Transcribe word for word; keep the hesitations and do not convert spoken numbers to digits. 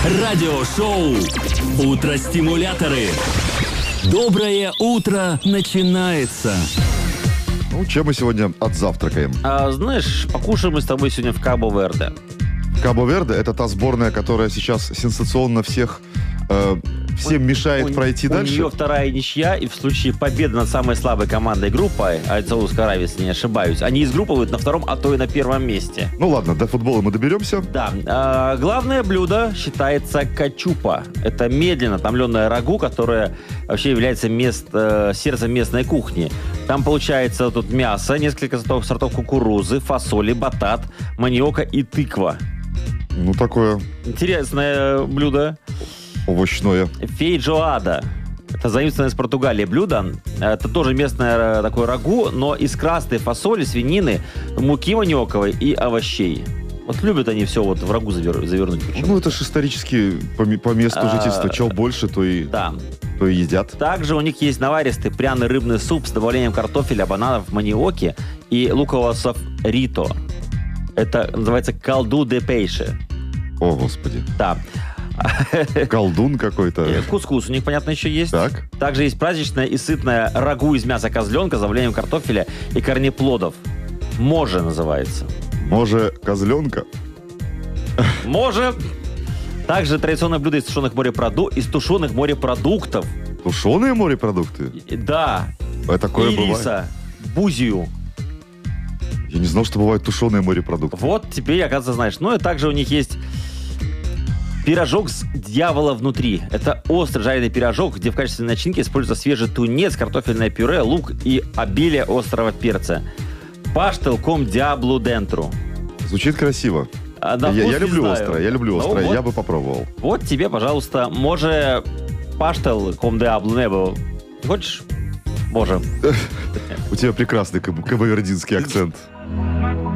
Радиошоу «Утро-стимуляторы». Доброе утро начинается. Ну, чем мы сегодня отзавтракаем? А, знаешь, покушаем мы с тобой сегодня в Кабо-Верде. Кабо-Верде — это та сборная, которая сейчас сенсационно всех э, всем мешает у, пройти у дальше. У нее вторая ничья, и в случае победы над самой слабой командой группы, а это Саудовская Аравия, если не ошибаюсь, они из группы будут на втором, а то и на первом месте. Ну ладно, до футбола мы доберемся. Да. А, главное блюдо считается качупа. Это медленно томленное рагу, которое вообще является мест, э, сердцем местной кухни. Там получается тут мясо, несколько сортов, сортов кукурузы, фасоли, батат, маниока и тыква. Ну, такое Интересное блюдо. овощное. Фейджоада. Это заимствованное из Португалии блюдо. Это тоже местное такое рагу, но из красной фасоли, свинины, муки маниоковой и овощей. Вот любят они все вот в рагу завер... завернуть. Причем. Ну, это же исторически по, по месту А, жительства. Чем больше, то и, Да. то и едят. Также у них есть наваристый пряный рыбный суп с добавлением картофеля, бананов, маниоки и лукового рито. Это называется калду де пейше. О, господи. Да. Колдун какой-то. Кускус у них, понятно, еще есть. Так. Также есть праздничное и сытное рагу из мяса козленка с добавлением картофеля и корнеплодов. Може называется. Може козленка. Може. Также традиционное блюдо из тушеных морепроду... из тушеных морепродуктов. Тушеные морепродукты? Да. А такое и бывает? риса. Бузию. Я не знал, что бывают тушеные морепродукты. Вот теперь, оказывается, знаешь. Ну и также у них есть пирожок с дьявола внутри. Это острый жареный пирожок, где в качестве начинки используется свежий тунец, картофельное пюре, лук и обилие острого перца. Паштел ком диаблу дентру. Звучит красиво. А на я, вкус я не люблю знаю. острое, я люблю Ну острое, вот. я бы попробовал. Вот тебе, пожалуйста, може паштел ком диаблу небо. Хочешь? Може. У тебя прекрасный каб- кабардинский акцент.